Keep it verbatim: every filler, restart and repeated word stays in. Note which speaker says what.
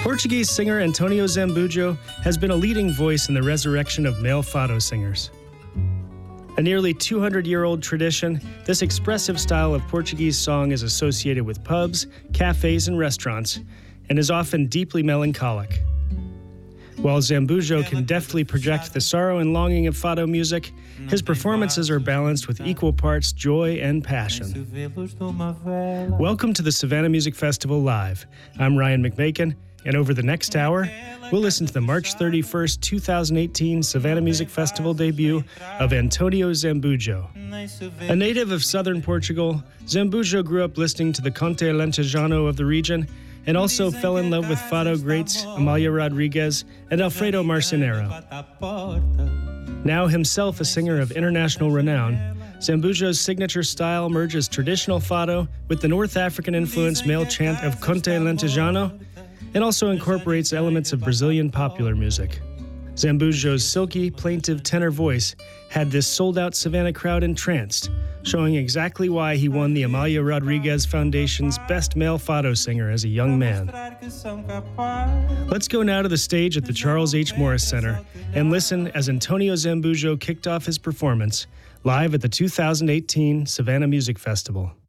Speaker 1: Portuguese singer Antonio Zambujo has been a leading voice in the resurrection of male fado singers. A nearly two hundred year old tradition, this expressive style of Portuguese song is associated with pubs, cafes, and restaurants, and is often deeply melancholic. While Zambujo can deftly project the sorrow and longing of fado music, his performances are balanced with equal parts joy and passion. Welcome to the Savannah Music Festival Live. I'm Ryan McMakin, and over the next hour, we'll listen to the March thirty-first, twenty eighteen Savannah Music Festival debut of Antonio Zambujo. A native of southern Portugal, Zambujo grew up listening to the Conte Lentejano of the region and also fell in love with fado greats Amalia Rodriguez and Alfredo Marcenero. Now himself a singer of international renown, Zambujo's signature style merges traditional fado with the North African-influenced male chant of Conte Lentejano and also incorporates elements of Brazilian popular music. Zambujo's silky, plaintive tenor voice had this sold-out Savannah crowd entranced, showing exactly why he won the Amalia Rodriguez Foundation's Best Male Fado Singer as a young man. Let's go now to the stage at the Charles H. Morris Center and listen as Antonio Zambujo kicked off his performance live at the two thousand eighteen Savannah Music Festival.